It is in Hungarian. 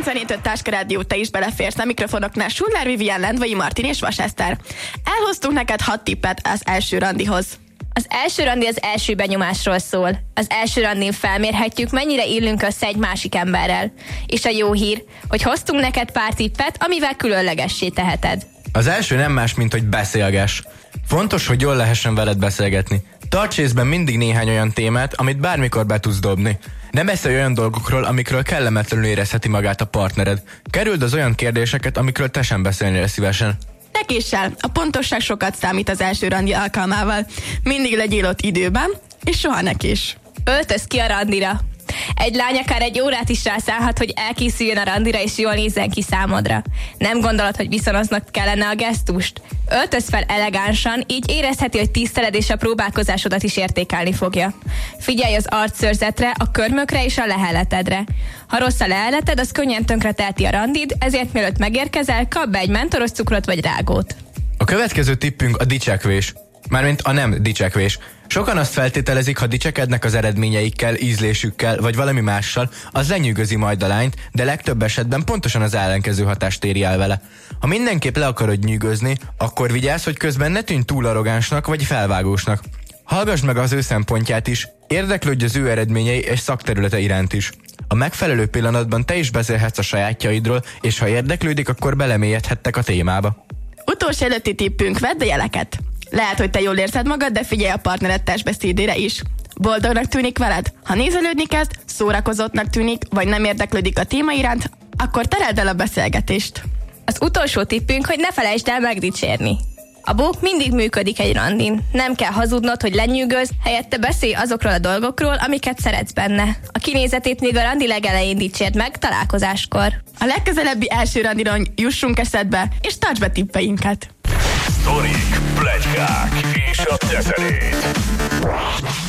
97.5 Táska Rádió, te is beleférsz a mikrofonoknál. Sullár Vivien, Lendvai Martin és Vas Eszter. Elhoztunk neked 6 tippet az első randihoz. Az első randi az első benyomásról szól. Az első randin felmérhetjük, mennyire illünk össze egy másik emberrel. És a jó hír, hogy hoztunk neked pár tippet, amivel különlegessé teheted. Az első nem más, mint hogy beszélgess. Fontos, hogy jól lehessen veled beszélgetni. Tarts észben mindig néhány olyan témát, amit bármikor be tudsz dobni. Ne beszélj olyan dolgokról, amikről kellemetlenül érezheti magát a partnered. Kerüld az olyan kérdéseket, amikről te sem beszélnél szívesen. Ne késsel, a pontosság sokat számít az első randi alkalmával. Mindig legyél ott időben, és soha ne kés. Öltöz ki a randira. Egy lány akár egy órát is rászállhat, hogy elkészüljön a randira és jól nézzen ki számodra. Nem gondolod, hogy viszonoznak kellene a gesztust? Öltöz fel elegánsan, így érezheti, hogy tiszteled és a próbálkozásodat is értékelni fogja. Figyelj az arcszőrzetre, a körmökre és a leheletedre. Ha rossz a leheleted, az könnyen tönkretelti a randid, ezért mielőtt megérkezel, kap be egy mentoros cukrot vagy rágót. A következő tippünk a dicsekvés. Mármint a nem dicsekvés. Sokan azt feltételezik, ha dicsekednek az eredményeikkel, ízlésükkel vagy valami mással, az lenyűgözi majd a lányt, de legtöbb esetben pontosan az ellenkező hatást éri el vele. Ha mindenképp le akarod nyűgözni, akkor vigyázz, hogy közben ne tűnj túl arrogánsnak vagy felvágósnak. Hallgassd meg az ő szempontját is, érdeklődj az ő eredményei és szakterülete iránt is. A megfelelő pillanatban te is beszélhetsz a sajátjaidról, és ha érdeklődik, akkor belemélyedhettek a témába. Utolsó előtti tippünk, vedd a jeleket. Lehet, hogy te jól érzed magad, de figyelj a partnered testbeszédére is. Boldognak tűnik veled? Ha nézelődni kezd, szórakozottnak tűnik, vagy nem érdeklődik a téma iránt, akkor tereld el a beszélgetést. Az utolsó tippünk, hogy ne felejtsd el megdicsérni. A bók mindig működik egy randin. Nem kell hazudnod, hogy lenyűgöz, helyette beszélj azokról a dolgokról, amiket szeretsz benne. A kinézetét még a randi legelején dicsérd meg találkozáskor. A legközelebbi első randiron jussunk eszedbe, és tartsd be tippeinket. Sztorik, pletykák és a teszerét.